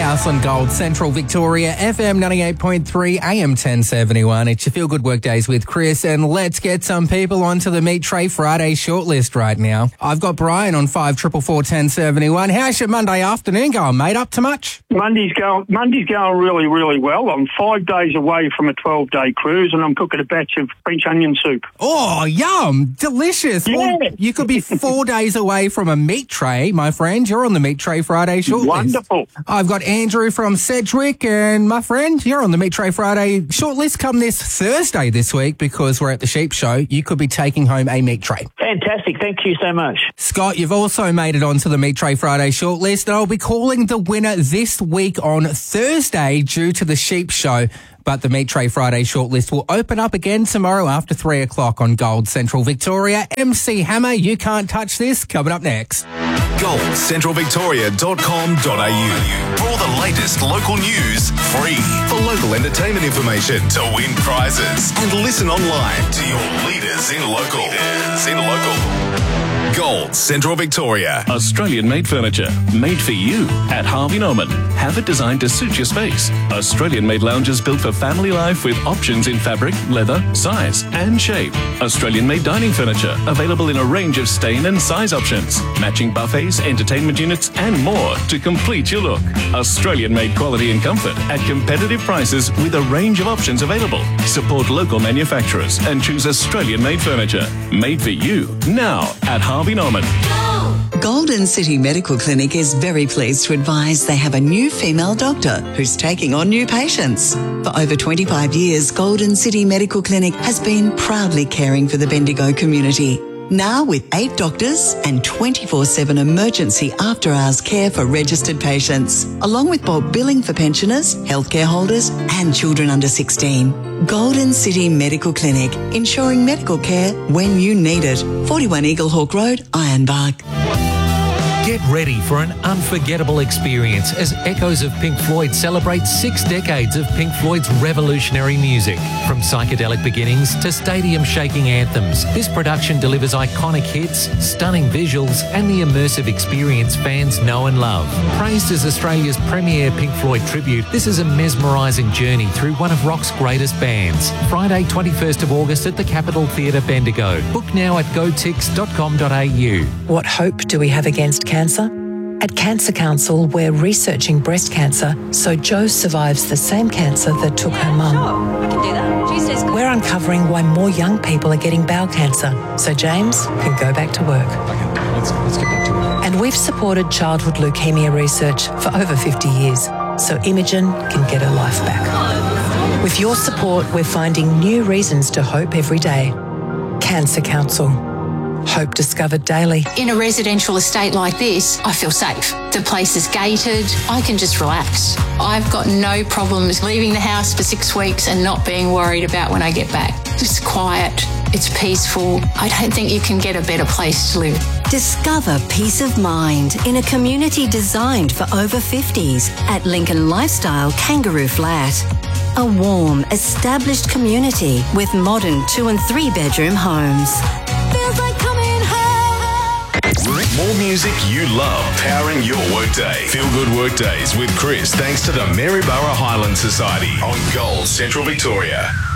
House on Gold Central Victoria, FM 98.3, AM 1071. It's your Feel Good Workdays with Chris, and let's get some people onto the Meet Trey Friday shortlist right now. I've got Brian on 5444 1071. How's your Monday afternoon going, mate? Up to much? Monday's going really, really well. I'm 5 days away from a 12-day cruise, and I'm cooking a batch of French onion soup. Oh, yum. Delicious. Yeah. Well, you could be 4 days away from a Meet Trey, my friend. You're on the Meet Trey Friday shortlist. Wonderful. I've got Andrew from Sedgwick, and my friend, you're on the Meet Trey Friday shortlist come this Thursday this week because we're at the Sheep Show. You could be taking home a Meet Trey. Fantastic. Thank you so much. Scott, you've also made it onto the Meet Trey Friday shortlist, and I'll be calling the winner this week on Thursday due to the Sheep Show. But the Meet Trey Friday shortlist will open up again tomorrow after 3 o'clock on Gold Central Victoria. MC Hammer, you can't touch this, coming up next. goldcentralvictoria.com.au. For all the latest local news, free. For local entertainment information, to win prizes, and listen online to your leaders in local. Gold Central Victoria. Australian-made furniture, made for you at Harvey Norman. Have it designed to suit your space. Australian-made lounges built for family life with options in fabric, leather, size and shape. Australian-made dining furniture, available in a range of stain and size options. Matching buffets, entertainment units and more to complete your look. Australian-made quality and comfort at competitive prices with a range of options available. Support local manufacturers and choose Australian-made furniture. Made for you now at Harvey Norman. Golden City Medical Clinic is very pleased to advise they have a new female doctor who's taking on new patients. For over 25 years, Golden City Medical Clinic has been proudly caring for the Bendigo community. Now with 8 doctors and 24/7 emergency after-hours care for registered patients, along with bulk billing for pensioners, healthcare holders and children under 16. Golden City Medical Clinic, ensuring medical care when you need it. 41 Eaglehawk Road, Ironbark. Get ready for an unforgettable experience as Echoes of Pink Floyd celebrates 6 decades of Pink Floyd's revolutionary music. From psychedelic beginnings to stadium-shaking anthems, this production delivers iconic hits, stunning visuals and the immersive experience fans know and love. Praised as Australia's premier Pink Floyd tribute, this is a mesmerising journey through one of rock's greatest bands. Friday 21st of August at the Capitol Theatre, Bendigo. Book now at gotix.com.au. What hope do we have against cancer? At Cancer Council, we're researching breast cancer so Jo survives the same cancer that took her mum. Sure, I can do that. We're uncovering why more young people are getting bowel cancer so James can go back to work. Okay, let's get back to it. And we've supported childhood leukemia research for over 50 years so Imogen can get her life back. With your support, we're finding new reasons to hope every day. Cancer Council. Hope discovered daily. In a residential estate like this, I feel safe. The place is gated. I can just relax. I've got no problems leaving the house for 6 weeks and not being worried about when I get back. It's quiet. It's peaceful. I don't think you can get a better place to live. Discover peace of mind in a community designed for over 50s at Lincoln Lifestyle Kangaroo Flat. A warm, established community with modern 2- and 3-bedroom homes. Feels like coming home. More music you love, powering your workday. Feel Good Workdays with Chris, thanks to the Maryborough Highland Society on Gold Central Victoria.